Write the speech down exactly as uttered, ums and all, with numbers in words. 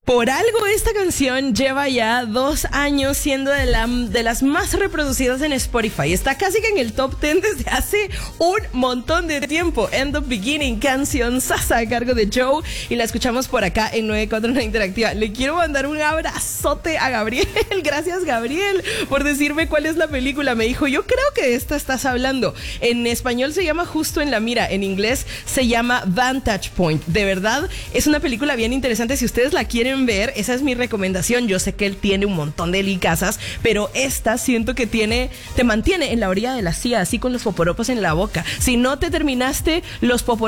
Por algo esta canción lleva ya dos años siendo de, la, de las más reproducidas en Spotify. Está casi que en el top diez desde hace un montón de tiempo. End of Beginning, canción sasa a cargo de Joe. Y la escuchamos por acá en noventa y cuatro nueve Interactiva. Le quiero mandar un abrazote a Gabriel. Gracias, Gabriel, por decirme cuál es la película. Me dijo, yo creo que de esta estás hablando. En español se llama Justo en la Mira. En inglés se llama Vantage Point. De verdad, es una película bien interesante. Si ustedes la quieren ver, esa es mi recomendación. Yo sé que él tiene un montón de licazas, pero esta siento que tiene, te mantiene en la orilla de la silla, así con los poporopos en la boca. Si no te terminaste los poporopos